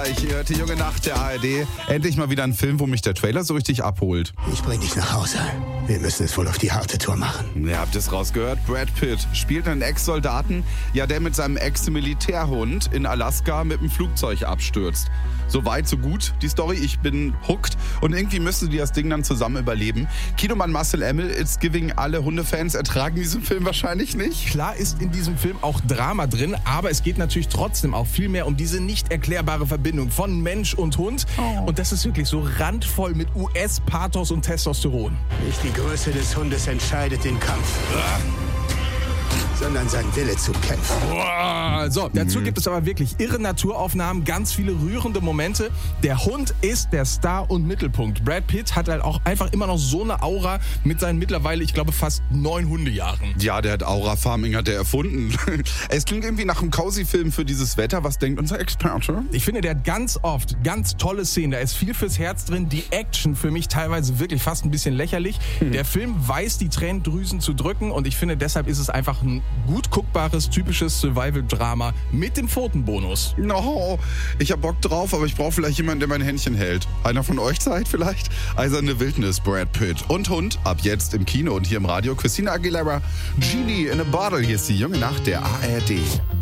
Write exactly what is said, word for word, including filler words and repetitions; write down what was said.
Ich hörte Junge Nacht der A R D. Endlich mal wieder ein Film, wo mich der Trailer so richtig abholt. Ich bring dich nach Hause. Wir müssen es wohl auf die harte Tour machen. Ihr habt es rausgehört. Brad Pitt spielt einen Ex-Soldaten, ja, der mit seinem Ex-Militärhund in Alaska mit dem Flugzeug abstürzt. So weit, so gut die Story. Ich bin hooked. Und irgendwie müssen die das Ding dann zusammen überleben. Kinomann Marcel Emmel, It's Giving, alle Hundefans ertragen diesen Film wahrscheinlich nicht. Klar ist in diesem Film auch Drama drin, aber es geht natürlich trotzdem auch viel mehr um diese nicht erklärbare Verbindung von Mensch und Hund. Oh. Und das ist wirklich so randvoll mit U S-Pathos und Testosteron. Nicht die Größe des Hundes entscheidet den Kampf, sondern sein Wille zu kämpfen. So, dazu mhm. gibt es aber wirklich irre Naturaufnahmen, ganz viele rührende Momente. Der Hund ist der Star und Mittelpunkt. Brad Pitt hat halt auch einfach immer noch so eine Aura mit seinen mittlerweile, ich glaube, fast neun Hundejahren. Ja, der hat Aura-Farming hat er erfunden. Es klingt irgendwie nach einem Cozy-Film für dieses Wetter. Was denkt unser Experte? Ich finde, der hat ganz oft ganz tolle Szenen. Da ist viel fürs Herz drin. Die Action für mich teilweise wirklich fast ein bisschen lächerlich. Mhm. Der Film weiß, die Tränendrüsen zu drücken und ich finde, deshalb ist es einfach ein gut guckbares, typisches Survival-Drama mit dem Pfotenbonus. No, ich hab Bock drauf, aber ich brauche vielleicht jemanden, der mein Händchen hält. Einer von euch Zeit vielleicht? Eiserne Wildnis, Brad Pitt und Hund, ab jetzt im Kino und hier im Radio. Christina Aguilera, Genie in a Bottle, hier ist die Junge Nacht der A R D.